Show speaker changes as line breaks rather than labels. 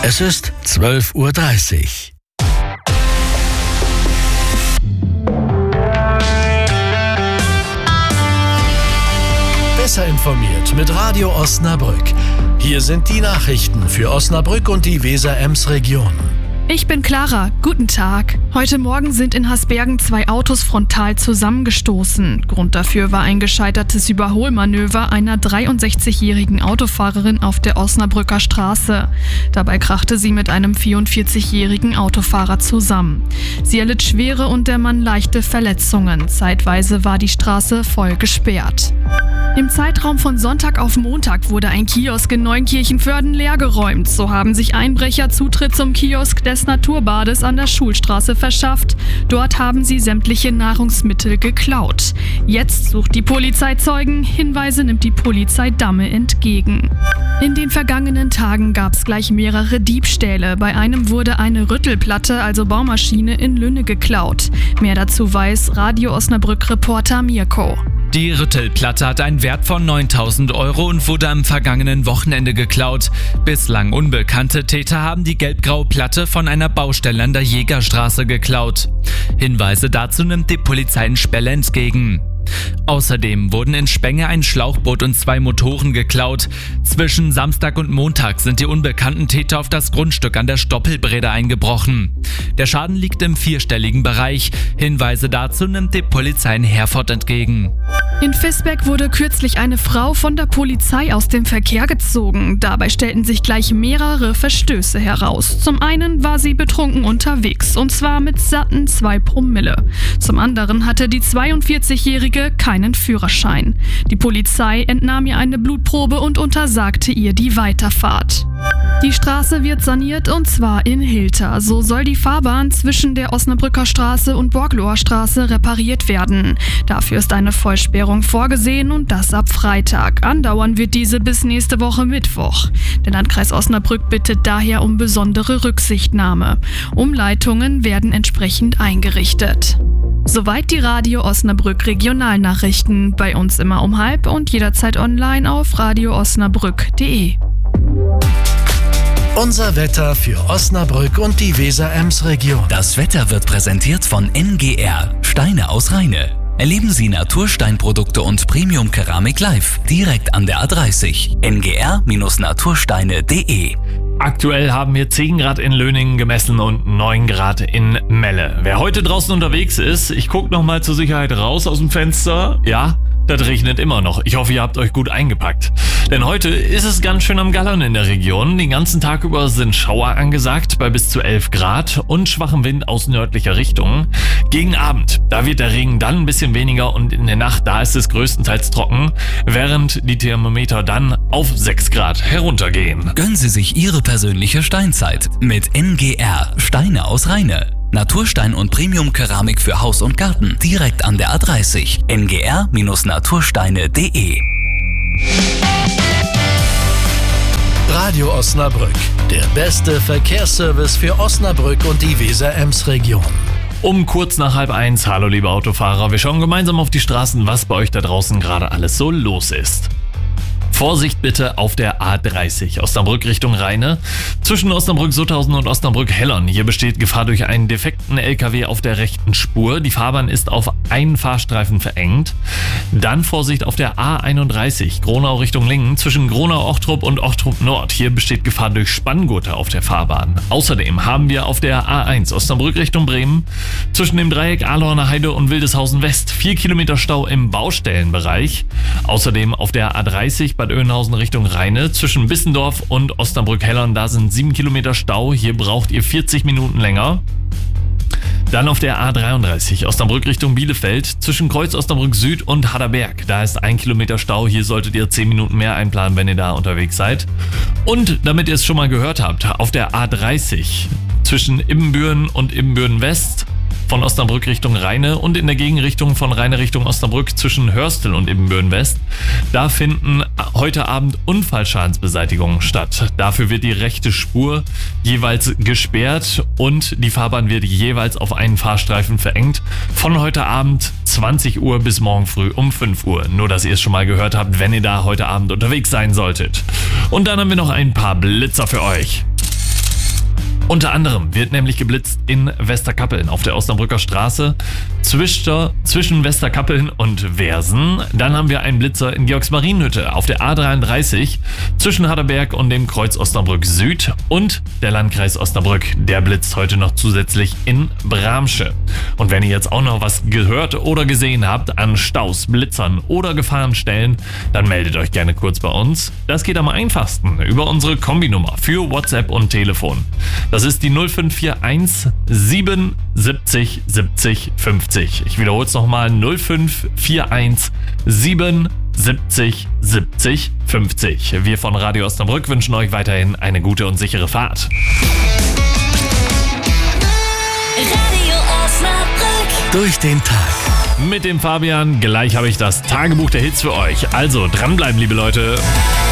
Es ist 12:30 Uhr. Besser informiert mit Radio Osnabrück. Hier sind die Nachrichten für Osnabrück und die Weser-Ems-Region.
Ich bin Clara, guten Tag. Heute Morgen sind in Hasbergen 2 Autos frontal zusammengestoßen. Grund dafür war ein gescheitertes Überholmanöver einer 63-jährigen Autofahrerin auf der Osnabrücker Straße. Dabei krachte sie mit einem 44-jährigen Autofahrer zusammen. Sie erlitt schwere und der Mann leichte Verletzungen. Zeitweise war die Straße voll gesperrt. Im Zeitraum von Sonntag auf Montag wurde ein Kiosk in Neunkirchenvörden leergeräumt. So haben sich Einbrecher Zutritt zum Kiosk des Naturbades an der Schulstraße verschafft. Dort haben sie sämtliche Nahrungsmittel geklaut. Jetzt sucht die Polizei Zeugen. Hinweise nimmt die Polizei Damme entgegen. In den vergangenen Tagen gab es gleich mehrere Diebstähle. Bei einem wurde eine Rüttelplatte, also Baumaschine, in Lünne geklaut. Mehr dazu weiß Radio Osnabrück-Reporter Mirko.
Die Rüttelplatte hat einen Wert von 9.000 € und wurde am vergangenen Wochenende geklaut. Bislang unbekannte Täter haben die gelb-graue Platte von einer Baustelle an der Jägerstraße geklaut. Hinweise dazu nimmt die Polizei in Spelle entgegen. Außerdem wurden in Spenge ein Schlauchboot und 2 Motoren geklaut. Zwischen Samstag und Montag sind die unbekannten Täter auf das Grundstück an der Stoppelbrede eingebrochen. Der Schaden liegt im 4-stelligen Bereich. Hinweise dazu nimmt die Polizei in Herford entgegen.
In Visbeck wurde kürzlich eine Frau von der Polizei aus dem Verkehr gezogen. Dabei stellten sich gleich mehrere Verstöße heraus. Zum einen war sie betrunken unterwegs, und zwar mit satten 2 Promille. Zum anderen hatte die 42-Jährige keinen Führerschein. Die Polizei entnahm ihr eine Blutprobe und untersagte ihr die Weiterfahrt. Die Straße wird saniert, und zwar in Hilter. So soll die Fahrbahn zwischen der Osnabrücker Straße und Borgloher Straße repariert werden. Dafür ist eine Vollsperrung vorgesehen, und das ab Freitag. Andauern wird diese bis nächste Woche Mittwoch. Der Landkreis Osnabrück bittet daher um besondere Rücksichtnahme. Umleitungen werden entsprechend eingerichtet. Soweit die Radio Osnabrück Regionalnachrichten. Bei uns immer um 12:30 und jederzeit online auf radioosnabrück.de.
Unser Wetter für Osnabrück und die Weser-Ems-Region.
Das Wetter wird präsentiert von NGR, Steine aus Rheine. Erleben Sie Natursteinprodukte und Premium-Keramik live, direkt an der A30. ngr-natursteine.de.
Aktuell haben wir 10 Grad in Löningen gemessen und 9 Grad in Melle. Wer heute draußen unterwegs ist, ich gucke nochmal zur Sicherheit raus aus dem Fenster. Ja, das regnet immer noch. Ich hoffe, ihr habt euch gut eingepackt. Denn heute ist es ganz schön am Gallern in der Region. Den ganzen Tag über sind Schauer angesagt bei bis zu 11 Grad und schwachem Wind aus nördlicher Richtung. Gegen Abend, da wird der Regen dann ein bisschen weniger und in der Nacht, da ist es größtenteils trocken, während die Thermometer dann auf 6 Grad heruntergehen.
Gönnen Sie sich Ihre persönliche Steinzeit mit NGR, Steine aus Rheine. Naturstein und Premium-Keramik für Haus und Garten, direkt an der A30. ngr-natursteine.de.
Radio Osnabrück, der beste Verkehrsservice für Osnabrück und die Weser-Ems-Region.
Um kurz nach 12:30, hallo liebe Autofahrer, wir schauen gemeinsam auf die Straßen, was bei euch da draußen gerade alles so los ist. Vorsicht bitte auf der A30, Osnabrück Richtung Rheine. Zwischen Osnabrück-Sutthausen und Osnabrück-Hellern. Hier besteht Gefahr durch einen defekten LKW auf der rechten Spur. Die Fahrbahn ist auf einen Fahrstreifen verengt. Dann Vorsicht auf der A31, Gronau Richtung Lingen. Zwischen Gronau-Ochtrup und Ochtrup-Nord. Hier besteht Gefahr durch Spanngurte auf der Fahrbahn. Außerdem haben wir auf der A1, Osnabrück Richtung Bremen. Zwischen dem Dreieck Ahlhorner Heide und Wildeshausen West 4 Kilometer Stau im Baustellenbereich. Außerdem auf der A30 Bad Oeynhausen Richtung Rheine. Zwischen Bissendorf und Osnabrück-Hellern, da sind 7 Kilometer Stau. Hier braucht ihr 40 Minuten länger. Dann auf der A33 Osnabrück Richtung Bielefeld. Zwischen Kreuz Osnabrück Süd und Harderberg. Da ist 1 Kilometer Stau. Hier solltet ihr 10 Minuten mehr einplanen, wenn ihr da unterwegs seid. Und damit ihr es schon mal gehört habt, auf der A30 zwischen Ibbenbüren und Ibbenbüren West. Von Osnabrück Richtung Rheine und in der Gegenrichtung von Rheine Richtung Osnabrück zwischen Hörstel und Ibbenbüren West. Da finden heute Abend Unfallschadensbeseitigungen statt. Dafür wird die rechte Spur jeweils gesperrt und die Fahrbahn wird jeweils auf einen Fahrstreifen verengt. Von heute Abend 20 Uhr bis morgen früh um 5 Uhr. Nur, dass ihr es schon mal gehört habt, wenn ihr da heute Abend unterwegs sein solltet. Und dann haben wir noch ein paar Blitzer für euch. Unter anderem wird nämlich geblitzt in Westerkappeln auf der Osnabrücker Straße zwischen Westerkappeln und Versen. Dann haben wir einen Blitzer in Georgsmarienhütte auf der A33 zwischen Harderberg und dem Kreuz Osnabrück Süd. Und der Landkreis Osnabrück, der blitzt heute noch zusätzlich in Bramsche. Und wenn ihr jetzt auch noch was gehört oder gesehen habt an Staus, Blitzern oder Gefahrenstellen, dann meldet euch gerne kurz bei uns. Das geht am einfachsten über unsere Kombinummer für WhatsApp und Telefon. Das ist die 0541 77 70 50. Ich wiederhole es nochmal: 0541 77 70 50. Wir von Radio Osnabrück wünschen euch weiterhin eine gute und sichere Fahrt.
Radio Osnabrück.
Durch den Tag.
Mit dem Fabian. Gleich habe ich das Tagebuch der Hits für euch. Also dranbleiben, liebe Leute.